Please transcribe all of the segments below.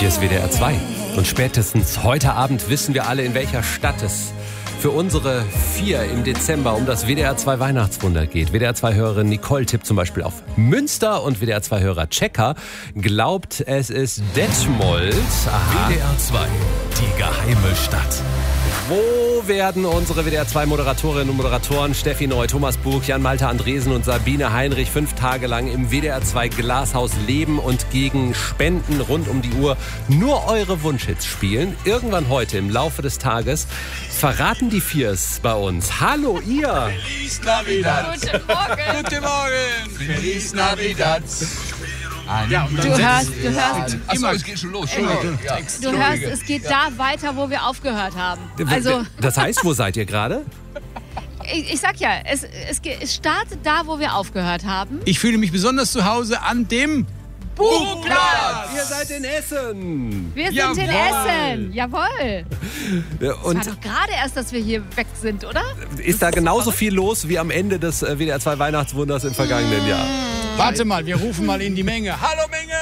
Hier ist WDR 2. Und spätestens heute Abend wissen wir alle, in welcher Stadt es für unsere 4 im Dezember um das WDR 2 Weihnachtswunder geht. WDR 2-Hörerin Nicole tippt zum Beispiel auf Münster und WDR 2-Hörer Checker glaubt, es ist Detmold. Aha. WDR 2, die geheime Stadt. Wo werden unsere WDR 2 Moderatorinnen und Moderatoren Steffi Neu, Thomas Buch, Jan-Malte Andresen und Sabine Heinrich 5 Tage lang im WDR 2 Glashaus leben und gegen Spenden rund um die Uhr nur eure Wunschhits spielen? Irgendwann heute im Laufe des Tages verraten die Viers bei uns. Hallo ihr! Feliz Navidad! Guten Morgen! Guten Morgen! Feliz Navidad! Ja, du hörst, Achso, es geht schon los. du hörst, es geht da weiter, wo wir aufgehört haben. Also, Das heißt, wo seid ihr gerade? ich sag ja, es startet da, wo wir aufgehört haben. Ich fühle mich besonders zu Hause an dem Buchplatz! Ihr seid in Essen! Wir sind Jawohl. in Essen. Jawohl. Und Es war doch gerade erst, dass wir hier weg sind, oder? ist da genauso viel los wie am Ende des WDR 2 Weihnachtswunders im vergangenen Jahr? Warte mal, wir rufen mal in die Menge. Hallo Menge!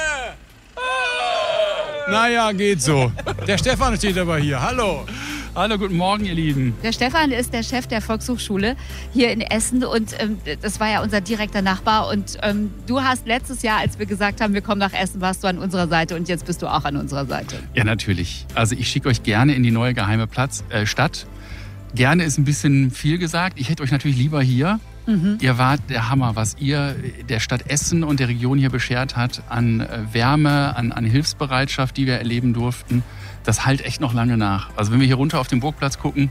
Naja, geht so. Der Stefan steht aber hier. Hallo. Hallo, guten Morgen, ihr Lieben. Der Stefan ist der Chef der Volkshochschule hier in Essen und das war ja unser direkter Nachbar. Und du hast letztes Jahr, als wir gesagt haben, wir kommen nach Essen, warst du an unserer Seite und jetzt bist du auch an unserer Seite. Ja, natürlich. Also ich schicke euch gerne in die neue geheime Stadt. Gerne ist ein bisschen viel gesagt. Ich hätte euch natürlich lieber hier. Ihr wart der Hammer, was ihr der Stadt Essen und der Region hier beschert hat an Wärme, an Hilfsbereitschaft, die wir erleben durften. Das halt echt noch lange nach. Also wenn wir hier runter auf den Burgplatz gucken,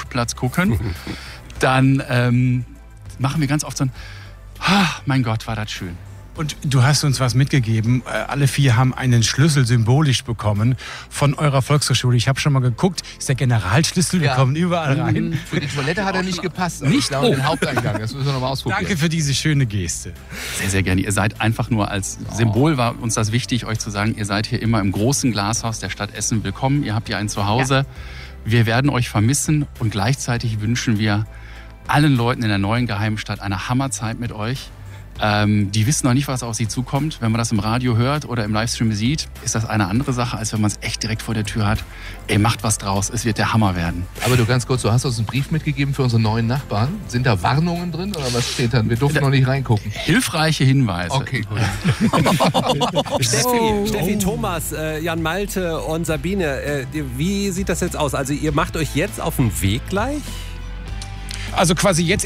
dann machen wir ganz oft so ein mein Gott, war das schön. Und du hast uns was mitgegeben. Alle 4 haben einen Schlüssel symbolisch bekommen von eurer Volkshochschule. Ich habe schon mal geguckt, ist der Generalschlüssel, wir kommen überall rein. Für die Toilette hat er nicht gepasst. Nicht den Haupteingang, das müssen wir nochmal ausprobieren. Danke für diese schöne Geste. Sehr, sehr gerne. Ihr seid einfach nur als Symbol, war uns das wichtig, euch zu sagen, ihr seid hier immer im großen Glashaus der Stadt Essen willkommen. Ihr habt hier ein Zuhause. Ja. Wir werden euch vermissen und gleichzeitig wünschen wir allen Leuten in der neuen geheimen Stadt eine Hammerzeit mit euch. Die wissen noch nicht, was auf sie zukommt. Wenn man das im Radio hört oder im Livestream sieht, ist das eine andere Sache, als wenn man es echt direkt vor der Tür hat. Ey, macht was draus, es wird der Hammer werden. Aber du, ganz kurz, du hast uns einen Brief mitgegeben für unsere neuen Nachbarn. Sind da Warnungen drin oder was steht da? Wir durften noch nicht reingucken. Hilfreiche Hinweise. Okay, gut. Steffi, Thomas, Jan-Malte und Sabine, wie sieht das jetzt aus? Also ihr macht euch jetzt auf den Weg gleich? Also quasi jetzt